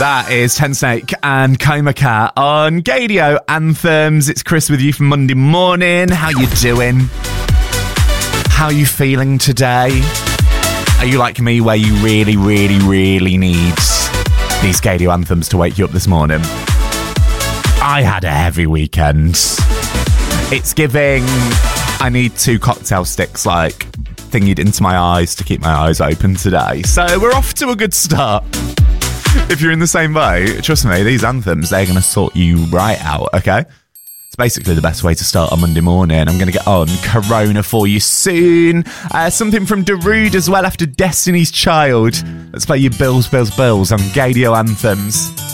That is Ten Snake and Coma Cat on Gadio Anthems. It's Chris with you from Monday morning. How you doing? How are you feeling today? Are you like me where you really, really, really need these Gadio Anthems to wake you up this morning? I had a heavy weekend. It's giving, I need 2 cocktail sticks like thingied into my eyes to keep my eyes open today. So we're off to a good start. If you're in the same boat, trust me, these anthems, they're going to sort you right out, okay? It's basically the best way to start on Monday morning. I'm going to get on Corona for you soon. Something from Darude as well after Destiny's Child. Let's play you Bills, Bills, Bills on Gadio Anthems.